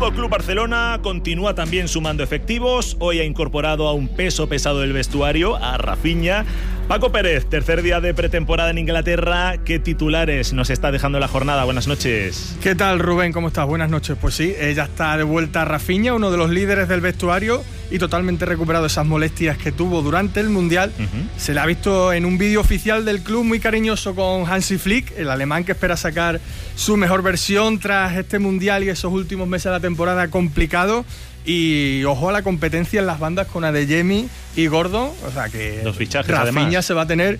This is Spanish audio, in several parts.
Fútbol Club Barcelona continúa también sumando efectivos. Hoy ha incorporado a un peso pesado del vestuario, a Rafinha. Paco Pérez, tercer día de pretemporada en Inglaterra. ¿Qué titulares nos está dejando la jornada? Buenas noches. ¿Qué tal, Rubén? ¿Cómo estás? Buenas noches. Pues sí, ya está de vuelta Rafinha, uno de los líderes del vestuario y totalmente recuperado esas molestias que tuvo durante el Mundial. Se le ha visto en un vídeo oficial del club muy cariñoso con Hansi Flick, el alemán que espera sacar su mejor versión tras este Mundial y esos últimos meses de la temporada complicado. Y ojo a la competencia en las bandas con Adeyemi y Gordon, o sea que los fichajes, Rafinha además se va a tener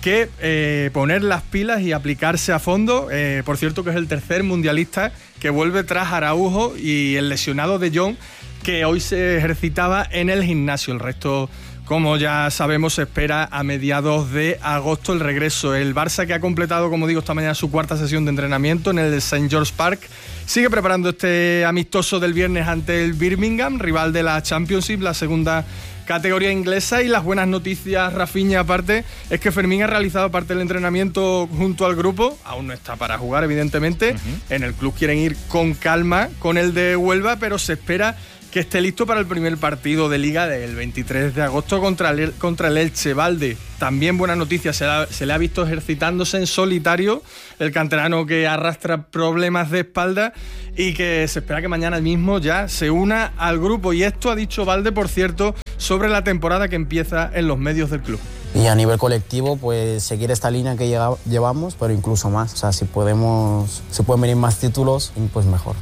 que poner las pilas y aplicarse a fondo. Por cierto que es el tercer mundialista que vuelve tras Araujo y el lesionado de Jong, que hoy se ejercitaba en el gimnasio. El resto, como ya sabemos, se espera a mediados de agosto el regreso. El Barça, que ha completado, como digo, esta mañana su cuarta sesión de entrenamiento en el St. George Park, sigue preparando este amistoso del viernes ante el Birmingham, rival de la Championship, la segunda categoría inglesa. Y las buenas noticias, Rafinha, aparte, es que Fermín ha realizado parte del entrenamiento junto al grupo. Aún no está para jugar, evidentemente. En el club quieren ir con calma con el de Huelva, pero se espera que esté listo para el primer partido de Liga del 23 de agosto contra el Elche. Valde, también buena noticia, se le ha visto ejercitándose en solitario, el canterano que arrastra problemas de espalda y que se espera que mañana mismo ya se una al grupo. Y esto ha dicho Valde, por cierto, sobre la temporada que empieza en los medios del club. Y a nivel colectivo, pues seguir esta línea que llevamos, pero incluso más. O sea, si pueden venir más títulos, pues mejor.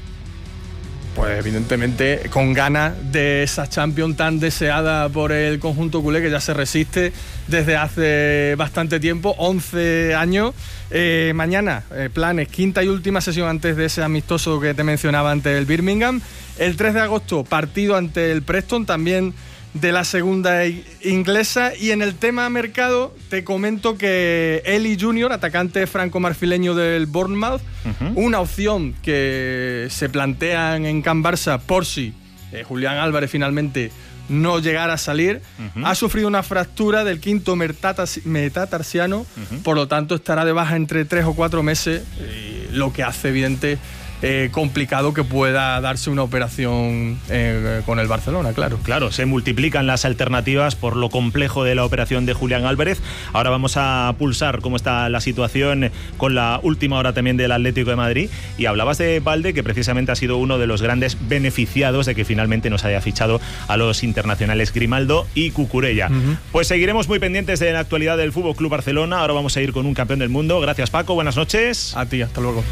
Pues evidentemente con ganas de esa Champions tan deseada por el conjunto culé, que ya se resiste desde hace bastante tiempo, 11 años. Mañana, planes, quinta y última sesión antes de ese amistoso que te mencionaba ante el Birmingham. El 3 de agosto, partido ante el Preston, también de la segunda inglesa. Y en el tema mercado te comento que Eli Junior, atacante franco-marfileño del Bournemouth, una opción que se plantean en Can Barça por si Julián Álvarez finalmente no llegara a salir, ha sufrido una fractura del quinto metatarsiano, por lo tanto estará de baja entre 3 o 4 meses, lo que hace evidente complicado que pueda darse una operación con el Barcelona, claro. Claro, se multiplican las alternativas por lo complejo de la operación de Julián Álvarez. Ahora vamos a pulsar cómo está la situación con la última hora también del Atlético de Madrid. Y hablabas de Valde, que precisamente ha sido uno de los grandes beneficiados de que finalmente nos haya fichado a los internacionales Grimaldo y Cucurella. Pues seguiremos muy pendientes de la actualidad del Fútbol Club Barcelona. Ahora vamos a ir con un campeón del mundo. Gracias, Paco, buenas noches. A ti, hasta luego.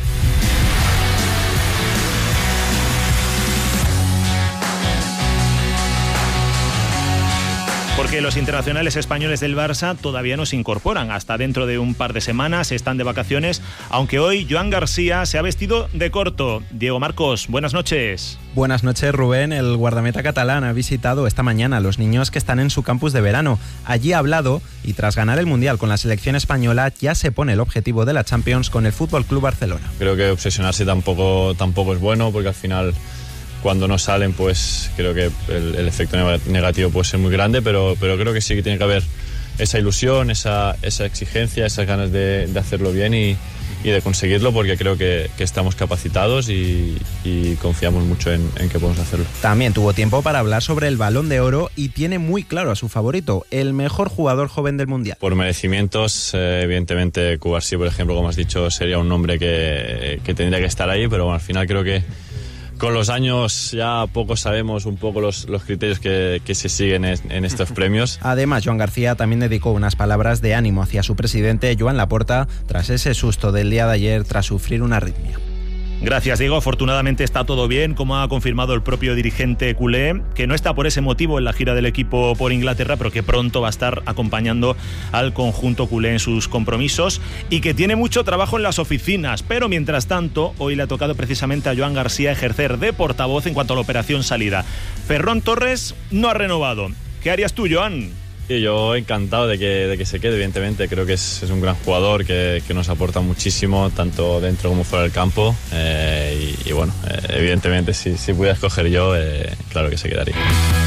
Porque los internacionales españoles del Barça todavía no se incorporan. Hasta dentro de un par de semanas están de vacaciones, aunque hoy Joan García se ha vestido de corto. Diego Marcos, buenas noches. Buenas noches, Rubén. El guardameta catalán ha visitado esta mañana a los niños que están en su campus de verano. Allí ha hablado y tras ganar el Mundial con la selección española ya se pone el objetivo de la Champions con el FC Barcelona. Creo que obsesionarse tampoco es bueno, porque al final cuando no salen, pues creo que el efecto negativo puede ser muy grande, pero creo que sí que tiene que haber esa ilusión, esa exigencia, esas ganas de hacerlo bien y de conseguirlo, porque creo que estamos capacitados y confiamos mucho en que podemos hacerlo. También tuvo tiempo para hablar sobre el Balón de Oro y tiene muy claro a su favorito, el mejor jugador joven del Mundial. Por merecimientos, evidentemente Cubarsí, por ejemplo, como has dicho, sería un nombre que tendría que estar ahí, pero bueno, al final creo que con los años ya poco sabemos un poco los criterios que se siguen en estos premios. Además, Joan García también dedicó unas palabras de ánimo hacia su presidente, Joan Laporta, tras ese susto del día de ayer tras sufrir una arritmia. Gracias, Diego. Afortunadamente está todo bien, como ha confirmado el propio dirigente culé, que no está por ese motivo en la gira del equipo por Inglaterra, pero que pronto va a estar acompañando al conjunto culé en sus compromisos y que tiene mucho trabajo en las oficinas. Pero mientras tanto, hoy le ha tocado precisamente a Joan García ejercer de portavoz en cuanto a la operación salida. Ferran Torres no ha renovado. ¿Qué harías tú, Joan? Sí, yo encantado de que se quede, evidentemente. Creo que es un gran jugador que nos aporta muchísimo, tanto dentro como fuera del campo. Y bueno, evidentemente, si pudiera escoger yo, claro que se quedaría.